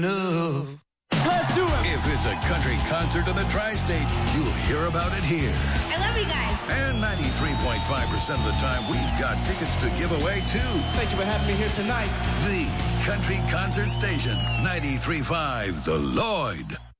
Let's do it. If it's a country concert in the tri-state, you'll hear about it here. I love you guys. And 93.5% of the time, we've got tickets to give away, too. Thank you for having me here tonight. The Country Concert Station, 93.5 The Lloyd.